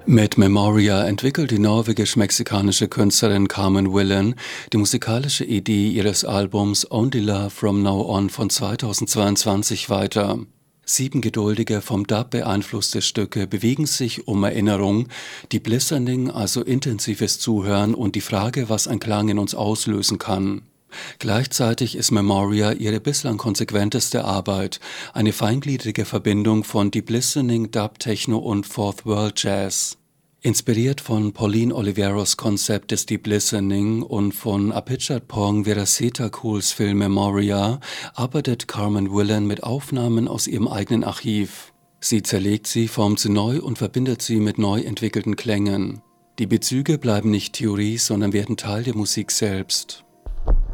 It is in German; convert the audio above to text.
Mit Memoria entwickelt die norwegisch-mexikanische Künstlerin Carmen Willen die musikalische Idee ihres Albums Only Love From Now On von 2022 weiter. 7 geduldige, vom Dub beeinflusste Stücke bewegen sich um Erinnerung, Deep Listening, also intensives Zuhören und die Frage, was ein Klang in uns auslösen kann. Gleichzeitig ist Memoria ihre bislang konsequenteste Arbeit, eine feingliedrige Verbindung von Deep Listening, Dub, Techno und Fourth World Jazz. Inspiriert von Pauline Oliveros Konzept des Deep Listening und von Apichat Pong Virasetakuls Film Memoria arbeitet Carmen Willen mit Aufnahmen aus ihrem eigenen Archiv. Sie zerlegt sie, formt sie neu und verbindet sie mit neu entwickelten Klängen. Die Bezüge bleiben nicht Theorie, sondern werden Teil der Musik selbst.